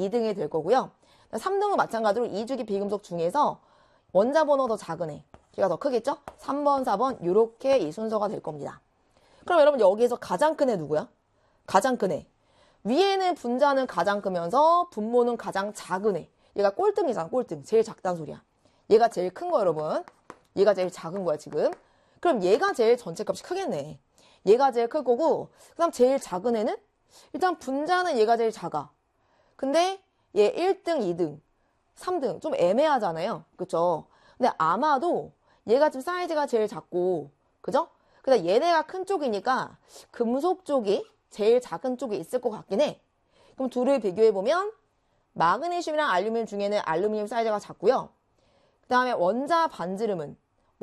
2등이 될 거고요. 3등은 마찬가지로 2주기 비금속 중에서 원자 번호가 더 작은 애. 걔가 더 크겠죠? 3번, 4번 이렇게 이 순서가 될 겁니다. 그럼 여러분 여기에서 가장 큰 애 누구야? 가장 큰 애. 위에는 분자는 가장 크면서 분모는 가장 작은 애. 얘가 꼴등이잖아, 꼴등. 제일 작다는 소리야. 얘가 제일 큰 거 여러분. 얘가 제일 작은 거야 지금. 그럼 얘가 제일 전체 값이 크겠네. 얘가 제일 클 거고 그 다음 제일 작은 애는? 일단 분자는 얘가 제일 작아. 근데 얘 1등, 2등, 3등 좀 애매하잖아요. 그쵸? 근데 아마도 얘가 지금 사이즈가 제일 작고 그죠? 그다음 얘네가 큰 쪽이니까 금속 쪽이 제일 작은 쪽에 있을 것 같긴 해. 그럼 둘을 비교해보면 마그네슘이랑 알루미늄 중에는 알루미늄 사이즈가 작고요. 그 다음에 원자 반지름은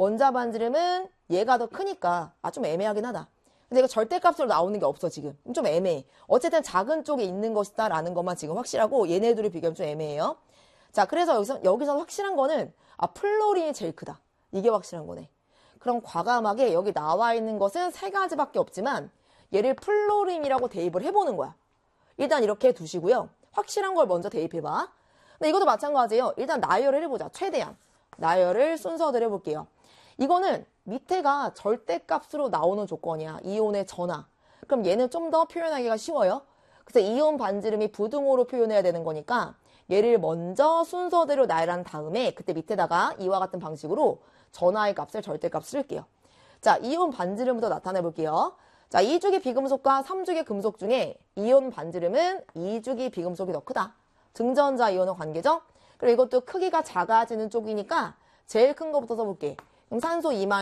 얘가 더 크니까 좀 애매하긴 하다. 근데 이거 절대값으로 나오는 게 없어 지금. 좀 애매해. 어쨌든 작은 쪽에 있는 것이다 라는 것만 지금 확실하고 얘네 둘을 비교하면 좀 애매해요. 자, 그래서 여기서 확실한 거는 플로린이 제일 크다. 이게 확실한 거네. 그럼 과감하게 여기 나와 있는 것은 세 가지밖에 없지만 얘를 플로린이라고 대입을 해보는 거야. 일단 이렇게 두시고요. 확실한 걸 먼저 대입해봐. 근데 이것도 마찬가지예요. 일단 나열을 해보자. 최대한. 나열을 순서대로 해볼게요. 이거는 밑에가 절대값으로 나오는 조건이야. 이온의 전하. 그럼 얘는 좀 더 표현하기가 쉬워요. 그래서 이온 반지름이 부등호로 표현해야 되는 거니까 얘를 먼저 순서대로 나열한 다음에 그때 밑에다가 이와 같은 방식으로 전하의 값을 절대값 쓸게요. 자, 이온 반지름부터 나타내 볼게요. 자, 2주기 비금속과 3주기 금속 중에 이온 반지름은 2주기 비금속이 더 크다. 등전자 이온의 관계죠? 그리고 이것도 크기가 작아지는 쪽이니까 제일 큰 거부터 써볼게. 그럼 산소 2-,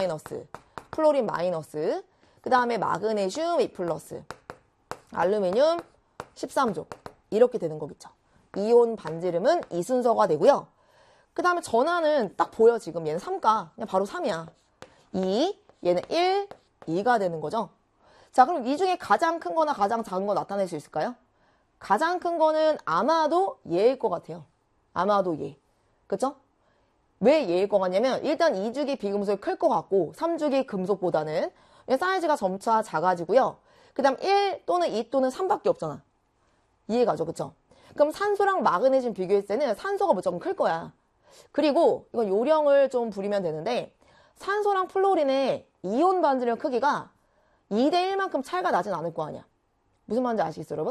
플로린 마이너스, 그 다음에 마그네슘 2+, 알루미늄 13족. 이렇게 되는 거겠죠. 이온 반지름은 이 순서가 되고요. 그 다음에 전하는 딱 보여 지금. 얘는 3가. 그냥 바로 3이야. 2, 얘는 1, 2가 되는 거죠. 자, 그럼 이 중에 가장 큰 거나 가장 작은 거 나타낼 수 있을까요? 가장 큰 거는 아마도 얘일 것 같아요. 아마도 얘. 그쵸? 왜 얘일 것 같냐면 일단 2주기 비금속이 클 것 같고 3주기 금속보다는 사이즈가 점차 작아지고요. 그 다음 1 또는 2 또는 3밖에 없잖아. 이해가죠? 그쵸? 그럼 산소랑 마그네슘 비교했을 때는 산소가 무조건 클 거야. 그리고 이건 요령을 좀 부리면 되는데 산소랑 플로린의 이온 반지름 크기가 2대1만큼 차이가 나진 않을 거 아니야. 무슨 말인지 아시겠어요, 여러분?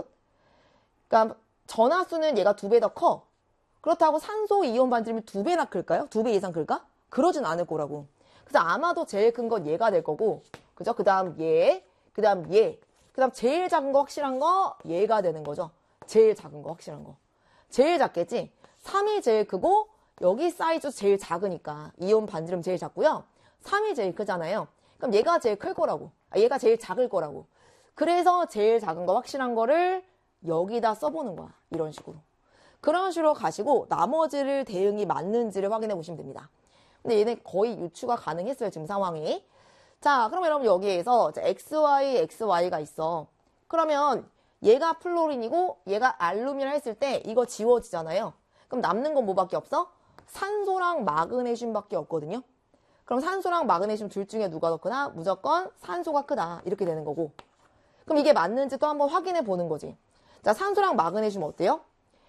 그러니까 전하수는 얘가 2배 더 커. 그렇다고 산소 이온 반지름이 2배나 클까요? 2배 이상 클까? 그러진 않을 거라고. 그래서 아마도 제일 큰 건 얘가 될 거고, 그죠? 그 다음 얘, 그 다음 얘, 그 다음 제일 작은 거 확실한 거 얘가 되는 거죠. 제일 작은 거 확실한 거. 제일 작겠지? 3이 제일 크고 여기 사이즈 제일 작으니까 이온 반지름 제일 작고요. 3이 제일 크잖아요. 그럼 얘가 제일 클 거라고. 얘가 제일 작을 거라고. 그래서 제일 작은 거 확실한 거를 여기다 써보는 거야. 이런 식으로. 그런 식으로 가시고 나머지를 대응이 맞는지를 확인해 보시면 됩니다. 근데 얘는 거의 유추가 가능했어요. 지금 상황이. 자, 그럼 여러분 여기에서 XY, XY가 있어. 그러면 얘가 플로린이고 얘가 알루미늄 했을 때 이거 지워지잖아요. 그럼 남는 건 뭐밖에 없어? 산소랑 마그네슘밖에 없거든요. 그럼 산소랑 마그네슘 둘 중에 누가 더 크나? 무조건 산소가 크다. 이렇게 되는 거고. 그럼 이게 맞는지 또 한번 확인해 보는 거지. 자, 산소랑 마그네슘 어때요?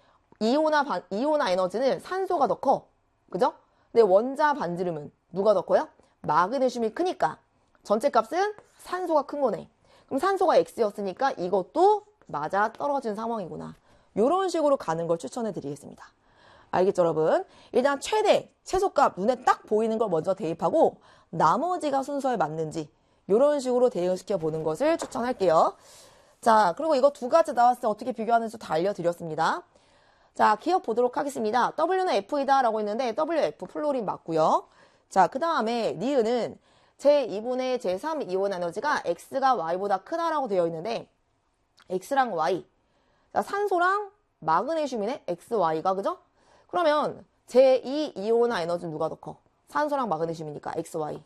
이온화 에너지는 산소가 더 커. 그죠? 근데 원자 반지름은 누가 더 커요? 마그네슘이 크니까 전체 값은 산소가 큰 거네. 그럼 산소가 X였으니까 이것도 맞아 떨어진 상황이구나. 이런 식으로 가는 걸 추천해 드리겠습니다. 알겠죠, 여러분? 일단 최소값 눈에 딱 보이는 걸 먼저 대입하고 나머지가 순서에 맞는지 이런 식으로 대응시켜 보는 것을 추천할게요. 자, 그리고 이거 두 가지 나왔을 때 어떻게 비교하는지 다 알려드렸습니다. 자, 기억 보도록 하겠습니다. W는 F이다 라고 했는데 WF 플로린 맞고요. 자, 그 다음에 니은은 제2분의 제3 이온 에너지가 X가 Y보다 크다라고 되어 있는데 X랑 Y. 자, 산소랑 마그네슘이네. XY가 그죠? 그러면 제2 이온화 에너지는 누가 더 커? 산소랑 마그네슘이니까 XY.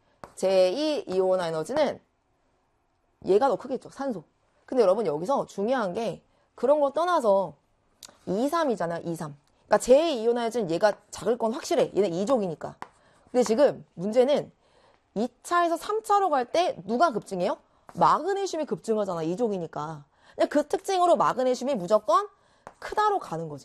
제2 이온화 에너지는 얘가 더 크겠죠. 산소. 근데 여러분 여기서 중요한 게 그런 거 떠나서 2, 3이잖아요. 2, 3. 그러니까 제2 이온화 에너지는 얘가 작을 건 확실해. 얘는 2족이니까. 근데 지금 문제는 2차에서 3차로 갈 때 누가 급증해요? 마그네슘이 급증하잖아. 2족이니까. 그 특징으로 마그네슘이 무조건 크다로 가는 거지.